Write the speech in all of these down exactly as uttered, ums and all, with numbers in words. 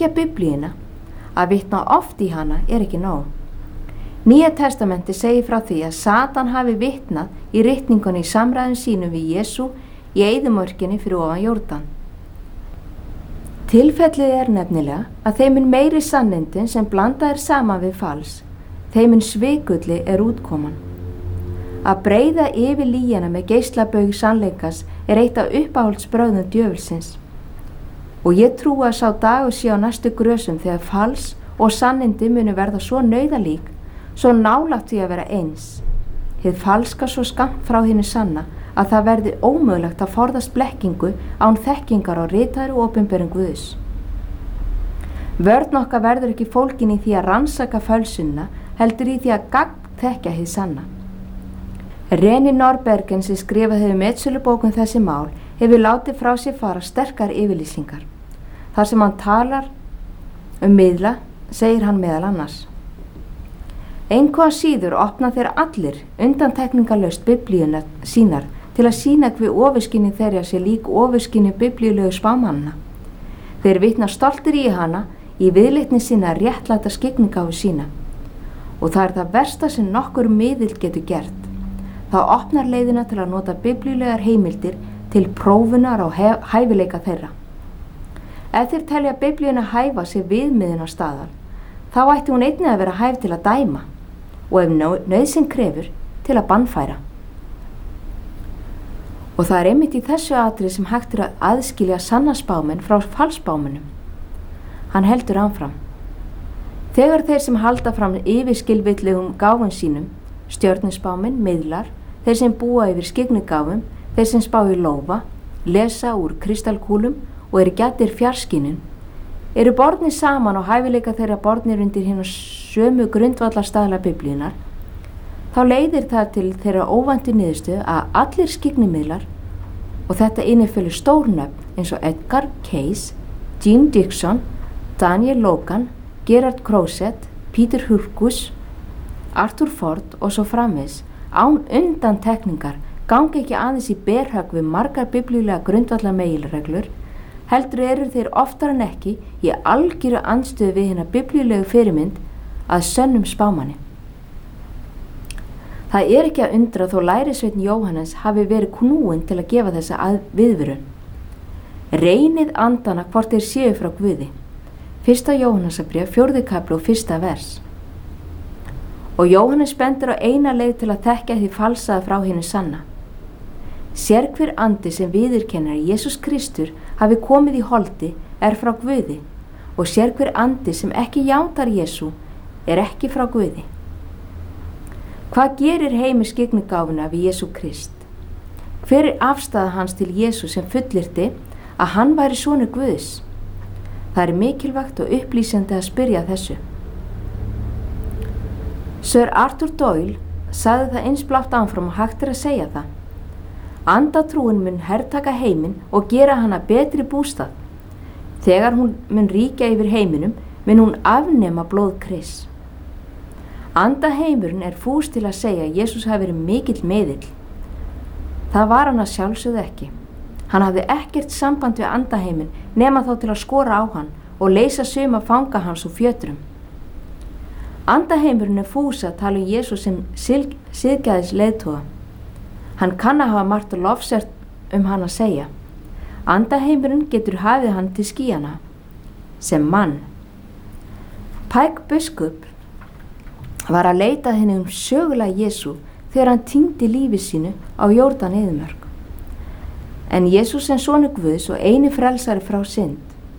þekkja Biblíuna, að vitna oft í hana er ekki nóg. Nýja testamenti segir frá því að Satan hafi vitnað í ritningunni í samræðum sínum við Jesú í eyðimörkinni fyrir ofan Jórdan. Tilfellið er nefnilega að þeim meiri sannindin sem blanda er saman við fals, þeim svikulli er útkoman. Að breiða yfir lýjana með geislabaug sannleikas er eitt af uppáhaldsbrögðum djöfulsins. Og ég trúi að sá dagur sé á næstu grösum þegar fals og sannindi munu verða svo nauðalík, svo nálægt því að vera eins. Hið falska svo skammt frá hinu sanna að það verði ómögulegt að forðast blekkingu án þekkingar á ritaðri opinberun Guðs. Vörn okkar verður ekki fólkin í því að rannsaka fölsunna, heldur í því að gagnþekkja hið sanna. Reni Norbergen sem skrifað hefur metsölubókum þessi mál hefur látið frá sér fara sterkar yfirlýsingar. Þar sem hann talar um miðla segir hann meðal annars: Einhvað síður opna þeir allir undantekningarlaust biblíuna sínar til að sýna hve ofurskinni þeirra sé lík ofurskinni biblíulegu spámanna. Þeir vitna stoltir í hana í viðleitni sína réttlæta skyggningáfu sína. Og það er það versta sem nokkur miðill getur gert. Það opnar leiðina til að nota biblíulegar heimildir til prófunar á hæfileika þeirra. Ef þeir telja biblíuna hæfa sér viðmiðun á staðar, þá ætti hún einnig að vera hæf til að dæma og ef nauðsyn krefur til að bannfæra. Og það er einmitt í þessu atriði sem hægt er að aðskilja sanna spámenn frá falsspámennum. Hann heldur áfram: Þegar þeir sem halda fram yfirskilvitlegum gáfum sínum, stjörnuspámenn, miðlar, þeir sem búa yfir skyggnigáfum, þeir sem spá í lófa, lesa úr kristalkúlum og eru gæddir fjarskynjun, eru bornir saman og hæfileika þeirra bornir undir hina sömu grundvallarstaðla biblíunar, þá leiðir það til þeirra óvæntu niðurstöðu að allir skyggnimiðlar, og þetta innifelur stórnöfn eins og Edgar Cayce, Jean Dixon, Daniel Logan, Gerard Crozet, Peter Hurkus, Arthur Ford og svo framvegis, án undantekningar gangi ekki aðeins í berhögg við margar biblíulega grundvallar meginreglur, heldur eru þeir oftar en ekki í algjöru andstöðu við hina biblíulegu fyrirmynd að sönnum spámanni. Það er ekki að undra þó lærisveinn Jóhannes hafi verið knúinn til að gefa þessa viðvörun. Reynið andana hvort þeir séu frá Guði. Fyrsta Jóhannesarbréf, fjórði kafli og fyrsta vers. Og Jóhannes bendir á eina leið til að þekkja því falsaða frá hinu sanna. Sér hver andi sem viðurkennir að Jesús Kristur hafi komið í holdi er frá Guði og sér hver andi sem ekki játar Jesú er ekki frá Guði. Hvað gerir heimur skyggnigáfuna við Jesú Krist? Hver er afstaða hans til Jesú sem fullyrti að hann væri sonur Guðs? Það er mikilvægt og upplýsandi að spyrja þessu. Sir Arthur Doyle sagði það eins blátt áfram og hægt er að segja það. Andatrúin mun hertaka heiminn og gera hana betri bústað. Þegar hún mun ríkja yfir heiminum, mun hún afnema blóð Krists. Andaheimurinn er fús til að segja að Jesús hafi verið mikill meðill. Það var hann að sjálfsögðu ekki. Hann hafði ekkert samband við andaheiminn nema þá til að skora á hann og leysa suma fanga hans úr fjötrum. Andaheimurinn er fús að tala um Jesús sem siðgæðis leiðtoga. Hann kann að hafa margt og lofsert um hann að segja. Andaheimurinn getur hafið hann til skýjana sem mann. Pike biskup var að leita henni um sögulega Jesú þegar hann týndi lífi sínu á Jórdan eyðimörk. En Jesús sem sonur Guðs og eini frelsari frá synd.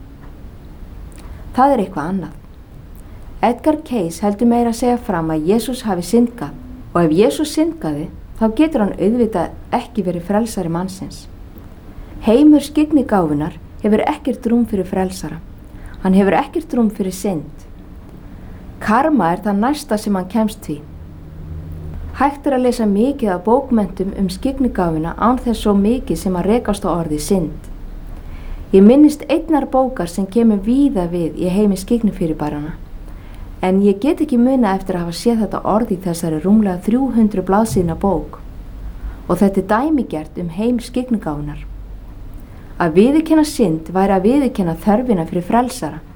Það er eitthvað annað. Edgar Cayce heldur meira að segja fram að Jesús hafi syndgað og ef Jesús syndgaði þá getur hann auðvitað ekki verið frelsari mannsins. Heimur skyggnigáfunar hefur ekkert rúm fyrir frelsara. Hann hefur ekkert rúm fyrir synd. Karma er það næsta sem hann kemst því. Hægt er að lesa mikið af bókmenntum um skyggnigáfuna án þess svo mikið sem að rekast á orði synd. Ég minnist einnar bókar sem kemur víða við í heimi skyggnifyrirbærana, en ég get ekki muna eftir að hafa séð þetta orð í þessari rúmlega þrjú hundruð blaðsíðna bók. Og þetta er dæmigert um heim skyggnigáfunar. Að viðurkenna synd væri að viðurkenna þörfina fyrir frelsara